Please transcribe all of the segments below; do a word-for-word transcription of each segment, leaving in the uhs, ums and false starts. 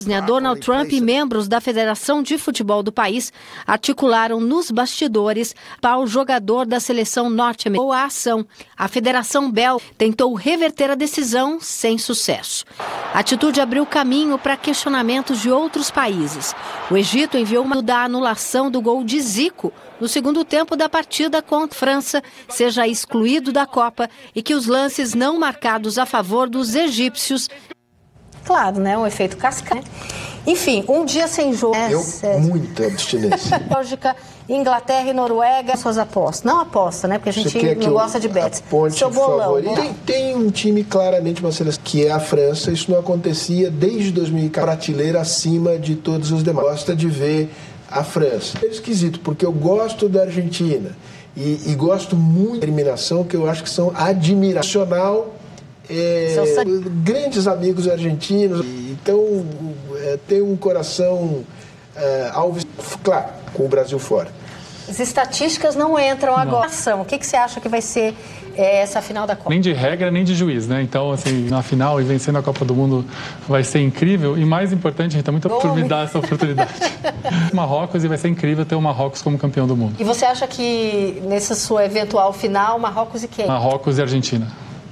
Donald Trump e membros da Federação de Futebol do país articularam nos bastidores para o jogador da seleção norte-americana a ação. A Federação belga tentou reverter a decisão sem sucesso. A atitude abriu caminho para questionamentos de outros países. O Egito enviou uma da anulação do gol de Zico no segundo tempo da partida contra a França, seja excluído da Copa e que os lances não marcados a favor dos egípcios. Claro, né? Um efeito cascata. Né? Enfim, um dia sem jogo. Eu, é, muita abstinência. Bélgica, Inglaterra e Noruega. Suas apostas. Não aposta, né? Porque a gente não gosta de bets. Seu bolão. Tem, tem um time claramente, uma seleção, que é a França. Isso não acontecia desde dois mil e quatorze. Prateleira acima de todos os demais. Gosta de ver a França. É esquisito, porque eu gosto da Argentina. E, e gosto muito da eliminação, que eu acho que são admiracional. É, grandes amigos argentinos, então é, tem um coração é, alves, claro, com o Brasil fora. As estatísticas não entram agora. Não. O que, que você acha que vai ser é, essa final da Copa? Nem de regra, nem de juiz, né? Então, assim, na final e vencendo a Copa do Mundo vai ser incrível. E mais importante, a gente tá muito por me dar essa oportunidade. Marrocos, e vai ser incrível ter o Marrocos como campeão do mundo. E você acha que nessa sua eventual final, Marrocos e quem? Marrocos e Argentina.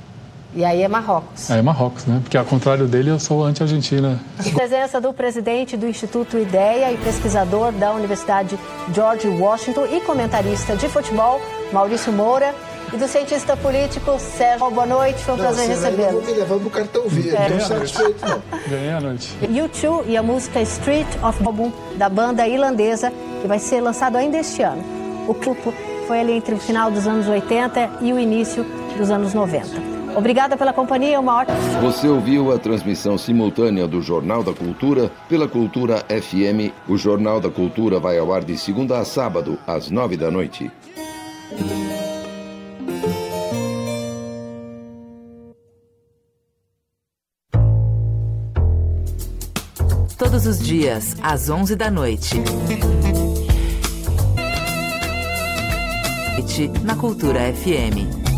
E aí é Marrocos. É Marrocos, né? Porque ao contrário dele, eu sou anti-Argentina. Presença do presidente do Instituto Ideia e pesquisador da Universidade George Washington e comentarista de futebol, Maurício Moura, e do cientista político Sérgio. Boa noite, foi um não, prazer recebê-lo. Eu vou me levar pro cartão verde, é. Não satisfeito, não. Ganhei a noite. U dois e a música Street of Gold, da banda irlandesa, que vai ser lançado ainda este ano. O grupo foi ali entre o final dos anos oitenta e o início dos anos noventa. Obrigada pela companhia, uma ótima... Você ouviu a transmissão simultânea do Jornal da Cultura pela Cultura F M. O Jornal da Cultura vai ao ar de segunda a sábado, às nove da noite. Todos os dias, às onze da noite. Na Cultura F M.